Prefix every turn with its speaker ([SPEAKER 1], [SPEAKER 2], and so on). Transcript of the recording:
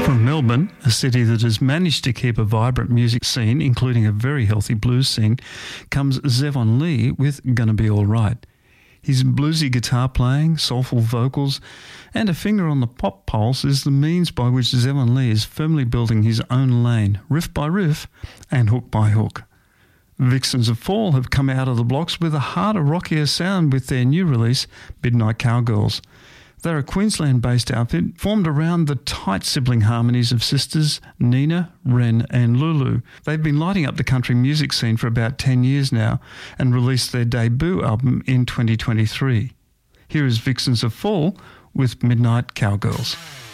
[SPEAKER 1] From Melbourne, a city that has managed to keep a vibrant music scene, including a very healthy blues scene, comes Zevon Lee with Gonna Be Alright. His bluesy guitar playing, soulful vocals, and a finger on the pop pulse is the means by which Zevon Lee is firmly building his own lane, riff by riff and hook by hook. Vixens of Fall have come out of the blocks with a harder, rockier sound with their new release, Midnight Cowgirls. They're a Queensland-based outfit formed around the tight sibling harmonies of sisters Nina, Ren and Lulu. They've been lighting up the country music scene for about 10 years now and released their debut album in 2023. Here is Vixens of Fall with Midnight Cowgirls.